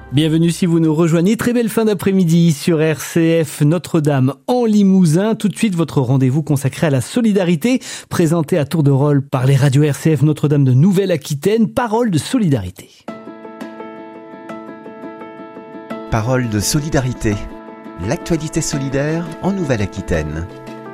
Bienvenue si vous nous rejoignez. Très belle fin d'après-midi sur RCF Notre-Dame en Limousin. Tout de suite, votre rendez-vous consacré à la solidarité, présenté à tour de rôle par les radios RCF Notre-Dame de Nouvelle-Aquitaine. Parole de solidarité. Parole de solidarité. L'actualité solidaire en Nouvelle-Aquitaine.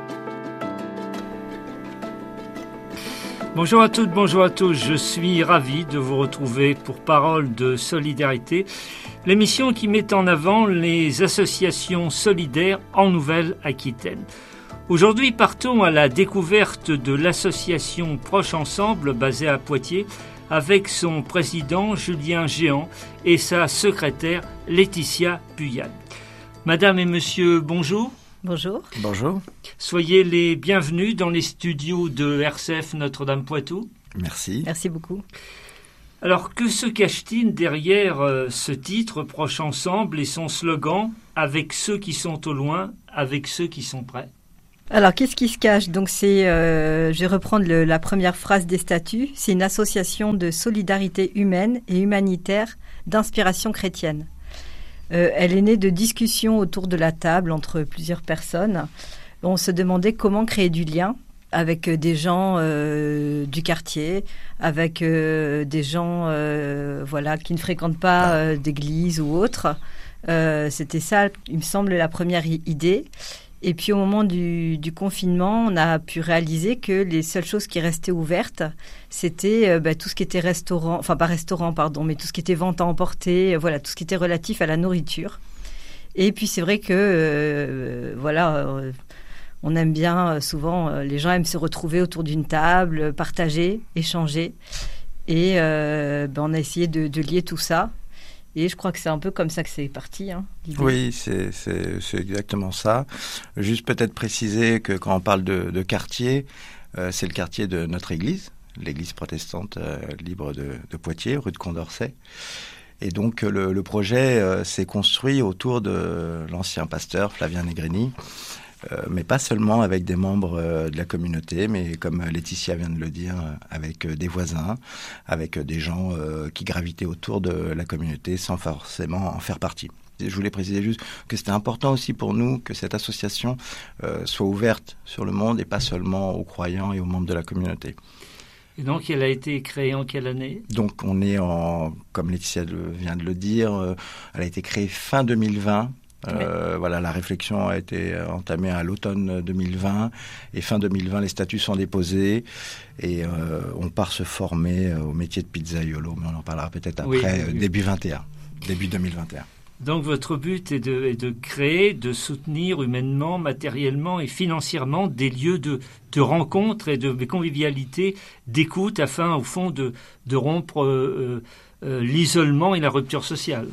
Bonjour à toutes, bonjour à tous. Je suis ravi de vous retrouver pour Parole de solidarité, l'émission qui met en avant les associations solidaires en Nouvelle-Aquitaine. Aujourd'hui, partons à la découverte de l'association Proche Ensemble, basée à Poitiers, avec son président Julien Géant et sa secrétaire Laetitia Puyal. Madame et monsieur, bonjour. Bonjour. Bonjour. Soyez les bienvenus dans les studios de RCF Notre-Dame-Poitou. Merci. Merci beaucoup. Alors, que se cache-t-il derrière ce titre, Proche Ensemble, et son slogan « Avec ceux qui sont au loin, avec ceux qui sont près » ? Alors, qu'est-ce qui se cache ? Donc, je vais reprendre la première phrase des statuts. C'est une association de solidarité humaine et humanitaire d'inspiration chrétienne. Elle est née de discussions autour de la table entre plusieurs personnes. On se demandait comment créer du lien avec des gens du quartier, avec des gens qui ne fréquentent pas d'église ou autre. C'était ça, il me semble, la première idée. Et puis au moment du confinement, on a pu réaliser que les seules choses qui restaient ouvertes, c'était tout ce qui était mais tout ce qui était vente à emporter, tout ce qui était relatif à la nourriture. Et puis c'est vrai que on aime bien souvent, les gens aiment se retrouver autour d'une table, partager, échanger. Et on a essayé de lier tout ça. Et je crois que c'est un peu comme ça que c'est parti. L'idée. Oui, c'est exactement ça. Juste peut-être préciser que quand on parle de quartier, c'est le quartier de notre église, l'église protestante libre de Poitiers, rue de Condorcet. Et donc le projet s'est construit autour de l'ancien pasteur Flavien Negrini, mais pas seulement avec des membres de la communauté, mais comme Laetitia vient de le dire, avec des voisins, avec des gens qui gravitaient autour de la communauté sans forcément en faire partie. Je voulais préciser juste que c'était important aussi pour nous que cette association soit ouverte sur le monde et pas seulement aux croyants et aux membres de la communauté. Et donc, elle a été créée en quelle année ? Donc, on est comme Laetitia vient de le dire, elle a été créée fin 2020. La réflexion a été entamée à l'automne 2020 et fin 2020 les statuts sont déposés et on part se former au métier de pizzaiolo, mais on en parlera peut-être après, début 2021. Donc votre but est de créer, de soutenir humainement, matériellement et financièrement des lieux de rencontre et de convivialité, d'écoute afin au fond de rompre l'isolement et la rupture sociale.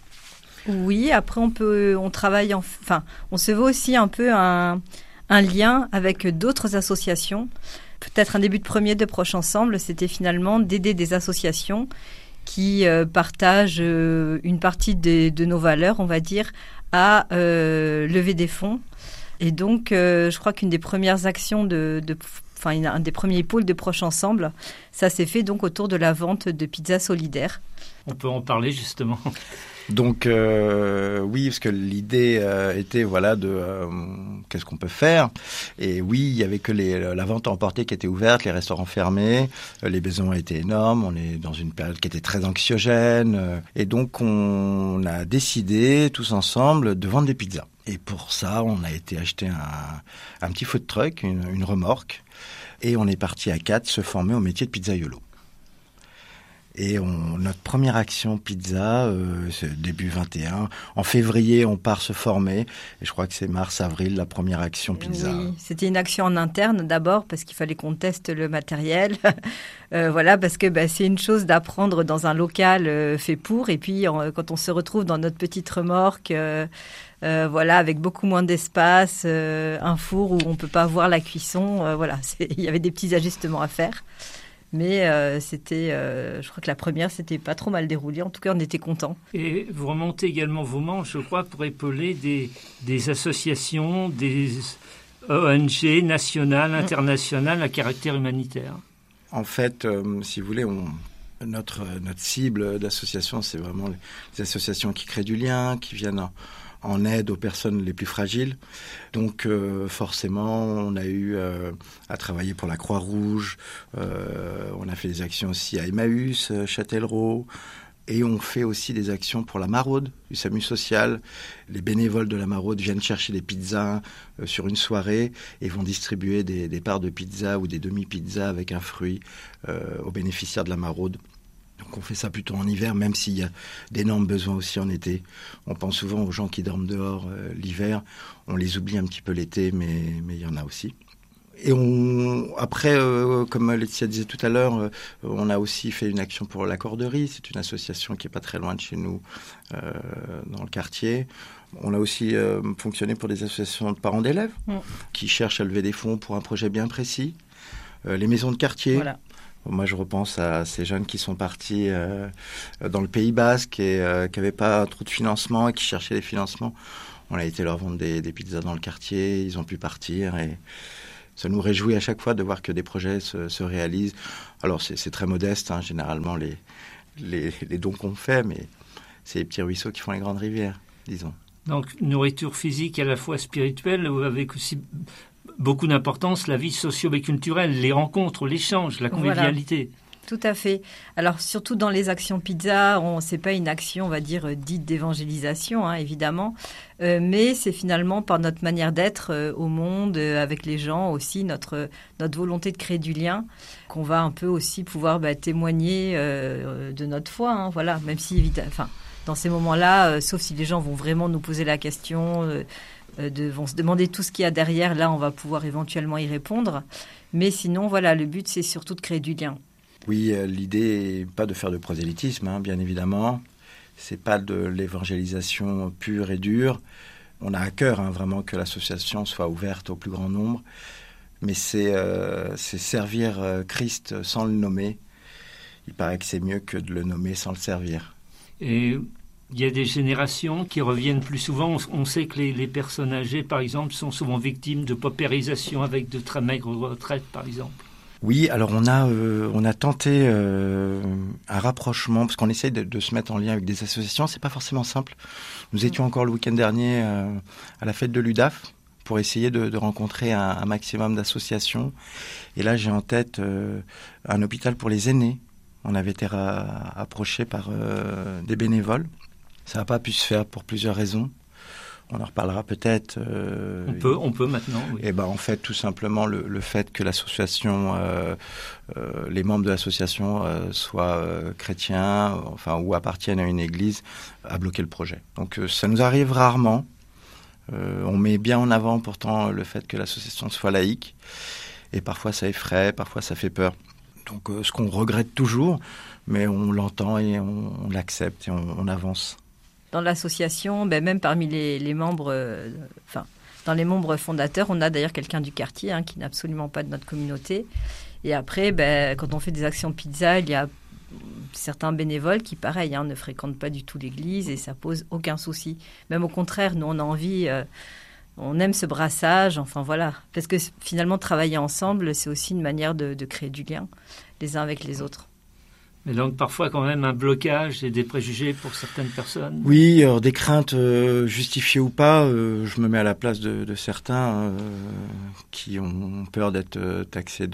Oui, après on travaille, on se voit aussi un peu un lien avec d'autres associations. Peut-être un début de premier de Proche Ensemble, c'était finalement d'aider des associations qui partagent une partie de nos valeurs, on va dire, à lever des fonds. Et donc, je crois qu'une des premières actions un des premiers pôles de Proche Ensemble, ça s'est fait donc autour de la vente de pizzas solidaires. On peut en parler justement. Donc oui, parce que l'idée était qu'est-ce qu'on peut faire. Et oui, il y avait que la vente à emporter qui était ouverte, les restaurants fermés, les besoins étaient énormes. On est dans une période qui était très anxiogène, et donc on a décidé tous ensemble de vendre des pizzas. Et pour ça, on a été acheter un petit food truck, une remorque, et on est parti à 4 se former au métier de pizzaiolo. Et notre première action pizza, c'est début 21. En février, on part se former. Et je crois que c'est mars-avril, la première action pizza. Oui, c'était une action en interne d'abord, parce qu'il fallait qu'on teste le matériel. Parce que c'est une chose d'apprendre dans un local fait pour. Et puis, quand on se retrouve dans notre petite remorque, avec beaucoup moins d'espace, un four où on ne peut pas voir la cuisson, il y avait des petits ajustements à faire. Mais je crois que la première, c'était pas trop mal déroulé. En tout cas, on était contents. Et vous remontez également vos manches, je crois, pour épauler des associations, des ONG nationales, internationales à caractère humanitaire. En fait, si vous voulez, Notre cible d'association, c'est vraiment les associations qui créent du lien, qui viennent en aide aux personnes les plus fragiles. Donc forcément, on a eu à travailler pour la Croix-Rouge, on a fait des actions aussi à Emmaüs, Châtellerault, et on fait aussi des actions pour la Maraude, du SAMU social. Les bénévoles de la Maraude viennent chercher des pizzas sur une soirée et vont distribuer des parts de pizza ou des demi-pizzas avec un fruit aux bénéficiaires de la Maraude. Donc on fait ça plutôt en hiver, même s'il y a d'énormes besoins aussi en été. On pense souvent aux gens qui dorment dehors l'hiver. On les oublie un petit peu l'été, mais il y en a aussi. Et après, comme Laetitia disait tout à l'heure, on a aussi fait une action pour la Corderie. C'est une association qui n'est pas très loin de chez nous, dans le quartier. On a aussi fonctionné pour des associations de parents d'élèves qui cherchent à lever des fonds pour un projet bien précis. Les maisons de quartier. Voilà. Moi, je repense à ces jeunes qui sont partis dans le Pays Basque et qui n'avaient pas trop de financement et qui cherchaient des financements. On a été leur vendre des pizzas dans le quartier. Ils ont pu partir et ça nous réjouit à chaque fois de voir que des projets se réalisent. Alors, c'est très modeste, hein, généralement, les dons qu'on fait, mais c'est les petits ruisseaux qui font les grandes rivières, disons. Donc, nourriture physique à la fois spirituelle, avec aussi beaucoup d'importance la vie socio-culturelle, les rencontres, l'échange, la convivialité. Voilà. Tout à fait. Alors, surtout dans les actions pizza, c'est pas une action, on va dire, dite d'évangélisation, hein, évidemment, mais c'est finalement par notre manière d'être au monde, avec les gens aussi, notre volonté de créer du lien, qu'on va un peu aussi pouvoir témoigner de notre foi, hein, voilà, même si, évidemment, dans ces moments-là, sauf si les gens vont vraiment nous poser la question, vont se demander tout ce qu'il y a derrière, là, on va pouvoir éventuellement y répondre. Mais sinon, voilà, le but, c'est surtout de créer du lien. Oui, l'idée n'est pas de faire de prosélytisme, hein, bien évidemment. C'est pas de l'évangélisation pure et dure. On a à cœur vraiment que l'association soit ouverte au plus grand nombre. Mais c'est servir Christ sans le nommer. Il paraît que c'est mieux que de le nommer sans le servir. Et il y a des générations qui reviennent plus souvent. On sait que les personnes âgées, par exemple, sont souvent victimes de paupérisation avec de très maigres retraites, par exemple. Oui, alors on a tenté un rapprochement, parce qu'on essaye de se mettre en lien avec des associations. C'est pas forcément simple. Nous étions encore le week-end dernier à la fête de l'UDAF pour essayer de rencontrer un maximum d'associations. Et là, j'ai en tête un hôpital pour les aînés. On avait été approché par des bénévoles. Ça n'a pas pu se faire pour plusieurs raisons. On en reparlera peut-être. On peut maintenant, oui. Et en fait, tout simplement, le fait que l'association, les membres de l'association soient chrétiens, ou appartiennent à une église, a bloqué le projet. Donc, ça nous arrive rarement. On met bien en avant, pourtant, le fait que l'association soit laïque. Et parfois, ça effraie, parfois, ça fait peur. Donc, ce qu'on regrette toujours, mais on l'entend et on l'accepte et on avance. Dans l'association, même parmi les membres, dans les membres fondateurs, on a d'ailleurs quelqu'un du quartier qui n'est absolument pas de notre communauté. Et après, quand on fait des actions pizza, il y a certains bénévoles qui, pareil, ne fréquentent pas du tout l'église et ça pose aucun souci. Même au contraire, nous, on a envie, on aime ce brassage, parce que finalement, travailler ensemble, c'est aussi une manière de créer du lien les uns avec les autres. Mais donc parfois quand même un blocage et des préjugés pour certaines personnes. Oui, alors des craintes justifiées ou pas, je me mets à la place de certains qui ont peur d'être taxés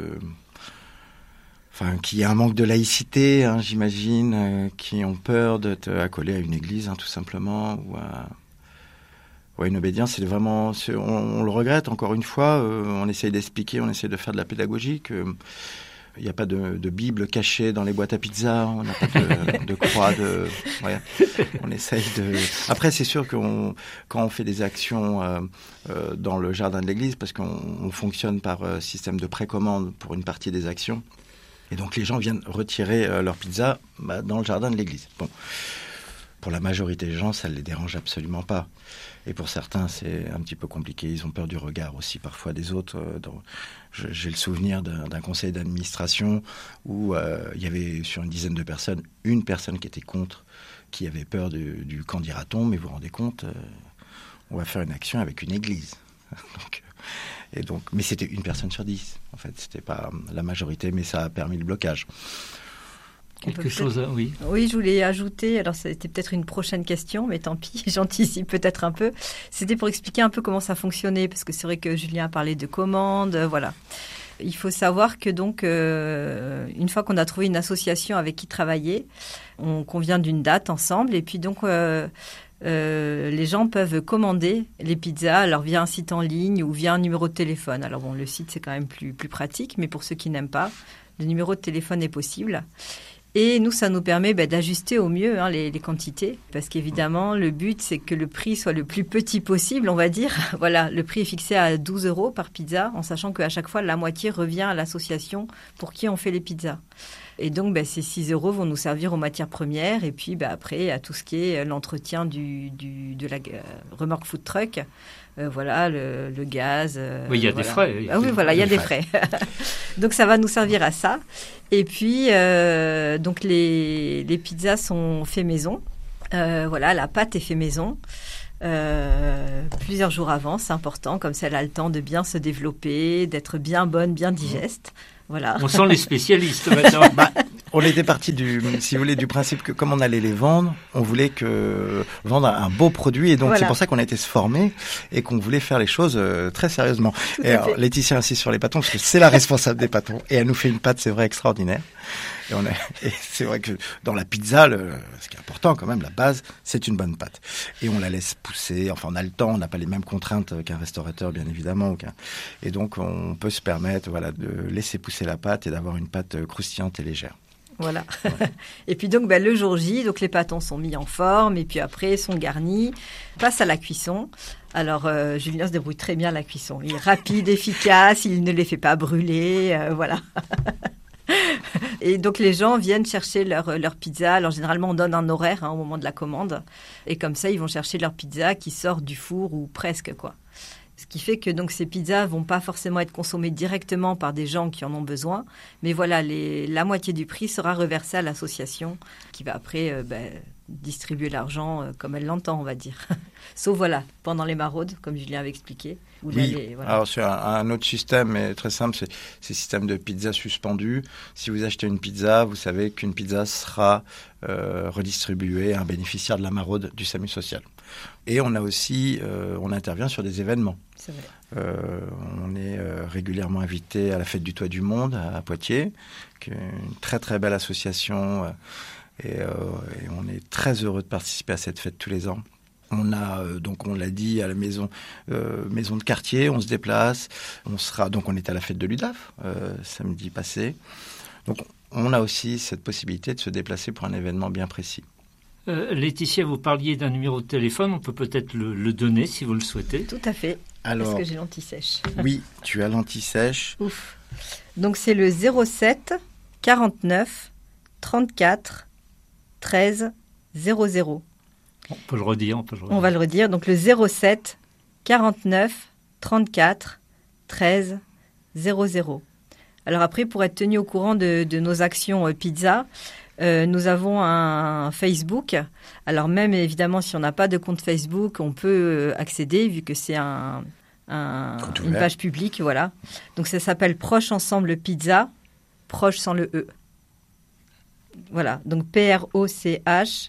qu'il y a un manque de laïcité, j'imagine, qui ont peur d'être accolés à une église, tout simplement, ou à une obédience. C'est vraiment, on le regrette encore une fois. On essaye d'expliquer, on essaye de faire de la pédagogie que il n'y a pas de Bible cachée dans les boîtes à pizza, on n'a pas de croix, on essaye de... Après, c'est sûr quand on fait des actions dans le jardin de l'église, parce qu'on fonctionne par système de précommande pour une partie des actions, et donc les gens viennent retirer leur pizza dans le jardin de l'église. Bon. Pour la majorité des gens, ça ne les dérange absolument pas. Et pour certains, c'est un petit peu compliqué. Ils ont peur du regard aussi, parfois, des autres. J'ai le souvenir d'un conseil d'administration où il y avait, sur une dizaine de personnes, une personne qui était contre, qui avait peur du qu'en dira-t-on. Mais vous vous rendez compte, on va faire une action avec une église. Mais c'était une personne sur 10. En fait, c'était pas la majorité, mais ça a permis le blocage. Quelque chose, oui. Oui, je voulais ajouter, alors c'était peut-être une prochaine question, mais tant pis, j'anticipe peut-être un peu. C'était pour expliquer un peu comment ça fonctionnait, parce que c'est vrai que Julien a parlé de commandes, voilà. Il faut savoir que donc, une fois qu'on a trouvé une association avec qui travailler, on convient d'une date ensemble, et puis donc les gens peuvent commander les pizzas alors via un site en ligne ou via un numéro de téléphone. Alors bon, le site c'est quand même plus pratique, mais pour ceux qui n'aiment pas, le numéro de téléphone est possible. Et nous, ça nous permet d'ajuster au mieux les quantités, parce qu'évidemment, le but, c'est que le prix soit le plus petit possible, on va dire. Voilà, le prix est fixé à 12 € par pizza, en sachant qu'à chaque fois, la moitié revient à l'association pour qui on fait les pizzas. Et donc, ces 6 € vont nous servir aux matières premières, et puis après, à tout ce qui est l'entretien de la remorque food truck. Voilà, le gaz. Oui, il y a des frais. Oui, voilà, il y a des frais. Donc, ça va nous servir à ça. Et puis, donc les pizzas sont faites maison. Voilà, la pâte est faite maison. Plusieurs jours avant, c'est important, comme ça elle a le temps de bien se développer, d'être bien bonne, bien digeste. Voilà. On sent les spécialistes maintenant. On était parti si vous voulez, du principe que comme on allait les vendre, on voulait vendre un beau produit, et donc c'est pour ça qu'on a été se former et qu'on voulait faire les choses très sérieusement. Et alors, Laetitia insiste sur les pâtons parce que c'est la responsable des pâtons, et elle nous fait une pâte, c'est vrai, extraordinaire. Et c'est vrai que dans la pizza, ce qui est important quand même, la base, c'est une bonne pâte. Et on la laisse pousser, enfin on a le temps, on n'a pas les mêmes contraintes qu'un restaurateur bien évidemment. Et donc on peut se permettre de laisser pousser la pâte et d'avoir une pâte croustillante et légère. Voilà. Ouais. Et puis donc le jour J, donc les pâtons sont mis en forme et puis après sont garnis, passe à la cuisson. Alors Julien se débrouille très bien à la cuisson. Il est rapide, efficace, il ne les fait pas brûler, voilà. Et donc les gens viennent chercher leur pizza. Alors généralement on donne un horaire au moment de la commande, et comme ça ils vont chercher leur pizza qui sort du four ou presque quoi. Ce qui fait que donc ces pizzas vont pas forcément être consommées directement par des gens qui en ont besoin, mais voilà, la moitié du prix sera reversée à l'association qui va après distribuer l'argent comme elle l'entend, on va dire. Sauf pendant les maraudes, comme Julien avait expliqué. Oui, alors c'est un autre système, mais très simple, c'est le système de pizza suspendu. Si vous achetez une pizza, vous savez qu'une pizza sera redistribuée à un bénéficiaire de la maraude du SAMU social. Et on a aussi, on intervient sur des événements. C'est vrai. On est régulièrement invité à la Fête du Toit du Monde à Poitiers, qui est une très très belle association, et on est très heureux de participer à cette fête tous les ans. On a, donc on l'a dit, à la maison de quartier, on se déplace. On était à la fête de l'UDAF samedi passé. Donc on a aussi cette possibilité de se déplacer pour un événement bien précis. Laetitia, vous parliez d'un numéro de téléphone, on peut peut-être le donner si vous le souhaitez. Tout à fait, parce que j'ai l'anti-sèche. Oui, tu as l'anti-sèche. Ouf. Donc c'est le 07 49 34 13 00. On peut le redire. On va le redire. Donc le 07 49 34 13 00. Alors après, pour être tenu au courant de nos actions pizza, nous avons un Facebook. Alors même évidemment, si on n'a pas de compte Facebook, on peut accéder vu que c'est une page publique. Voilà. Donc ça s'appelle Proche Ensemble Pizza, proche sans le E. Voilà. Donc PROCH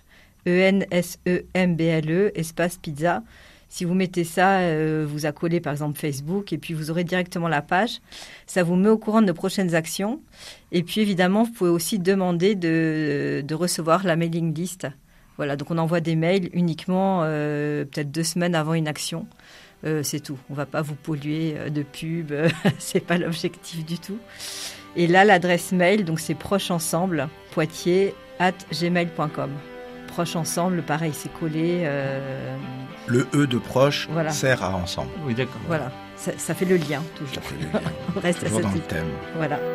ENSEMBLE, espace pizza. Si vous mettez ça, vous accolez par exemple Facebook, et puis vous aurez directement la page. Ça vous met au courant de nos prochaines actions. Et puis évidemment, vous pouvez aussi demander de recevoir la mailing list. Voilà, donc on envoie des mails uniquement peut-être 2 semaines avant une action. C'est tout. On ne va pas vous polluer de pub. C'est pas l'objectif du tout. Et là, l'adresse mail, donc c'est procheensemble, poitiers@gmail.com. Proche ensemble, pareil, c'est collé. Le E de proche sert à ensemble. Oui, d'accord. Voilà, ça fait le lien toujours. Ça fait le lien. On reste toujours à dans ce le thème. Voilà.